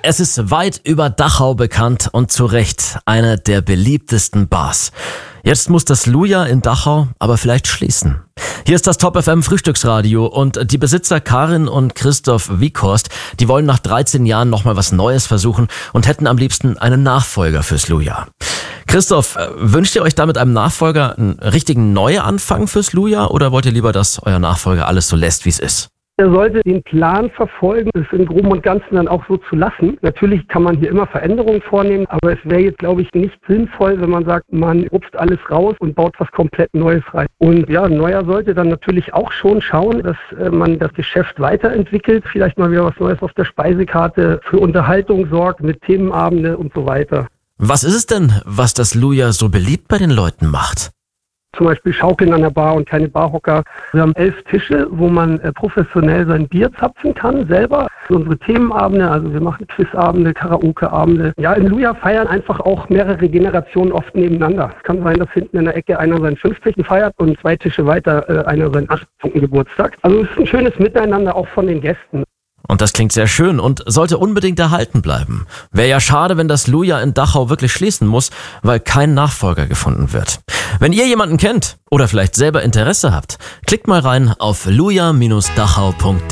Es ist weit über Dachau bekannt und zu Recht eine der beliebtesten Bars. Jetzt muss das Luja in Dachau aber vielleicht schließen. Hier ist das Top FM Frühstücksradio und die Besitzer Karin und Christoph Wieghorst, die wollen nach 13 Jahren nochmal was Neues versuchen und hätten am liebsten einen Nachfolger fürs Luja. Christoph, wünscht ihr euch da mit einem Nachfolger einen richtigen Neuanfang fürs Luja oder wollt ihr lieber, dass euer Nachfolger alles so lässt, wie es ist? Er sollte den Plan verfolgen, es im Groben und Ganzen dann auch so zu lassen. Natürlich kann man hier immer Veränderungen vornehmen, aber es wäre jetzt, glaube ich, nicht sinnvoll, wenn man sagt, man rupft alles raus und baut was komplett Neues rein. Und ja, ein Neuer sollte dann natürlich auch schon schauen, dass man das Geschäft weiterentwickelt, vielleicht mal wieder was Neues auf der Speisekarte, für Unterhaltung sorgt mit Themenabende und so weiter. Was ist es denn, was das Luja so beliebt bei den Leuten macht? Zum Beispiel Schaukeln an der Bar und keine Barhocker. Wir haben 11 Tische, wo man professionell sein Bier zapfen kann, selber. Unsere Themenabende, also wir machen Quizabende, Karaokeabende. Ja, im Luja feiern einfach auch mehrere Generationen oft nebeneinander. Es kann sein, dass hinten in der Ecke einer seinen 50. feiert und 2 Tische weiter einer seinen 18. Geburtstag. Also es ist ein schönes Miteinander auch von den Gästen. Und das klingt sehr schön und sollte unbedingt erhalten bleiben. Wäre ja schade, wenn das Luja in Dachau wirklich schließen muss, weil kein Nachfolger gefunden wird. Wenn ihr jemanden kennt oder vielleicht selber Interesse habt, klickt mal rein auf luja-dachau.de.